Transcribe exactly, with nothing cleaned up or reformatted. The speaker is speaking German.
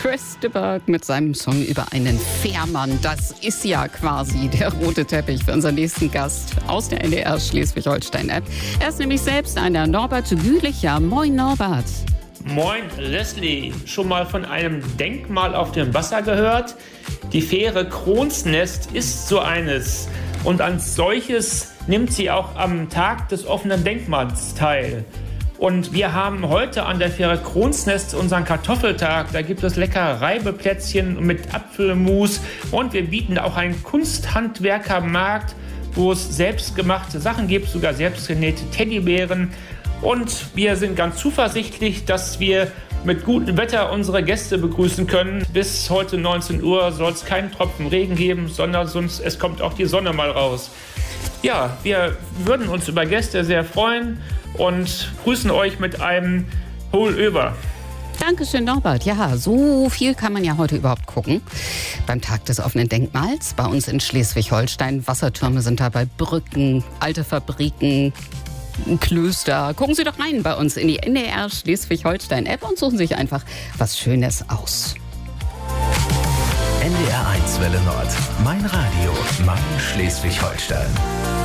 Chris de Burgh mit seinem Song über einen Fährmann. Das ist ja quasi der rote Teppich für unseren nächsten Gast aus der N D R Schleswig-Holstein-App. Er ist nämlich selbst einer Norbert Gülicher. Moin Norbert. Moin Leslie, schon mal von einem Denkmal auf dem Wasser gehört? Die Fähre Kronsnest ist so eines und als solches nimmt sie auch am Tag des offenen Denkmals teil. Und wir haben heute an der Fähre Kronsnest unseren Kartoffeltag. Da gibt es lecker Reibeplätzchen mit Apfelmus und wir bieten auch einen Kunsthandwerkermarkt, wo es selbstgemachte Sachen gibt, sogar selbstgenähte Teddybären. Und wir sind ganz zuversichtlich, dass wir mit gutem Wetter unsere Gäste begrüßen können. Bis heute neunzehn Uhr soll es keinen Tropfen Regen geben, sondern sonst es kommt auch die Sonne mal raus. Ja, wir würden uns über Gäste sehr freuen und grüßen euch mit einem Hol-Över. Dankeschön, Norbert. Ja, so viel kann man ja heute überhaupt gucken. Beim Tag des offenen Denkmals bei uns in Schleswig-Holstein. Wassertürme sind dabei, Brücken, alte Fabriken, Klöster. Gucken Sie doch rein bei uns in die N D R Schleswig-Holstein-App und suchen sich einfach was Schönes aus. N D R eins Welle Nord. Mein Radio, mein Schleswig-Holstein.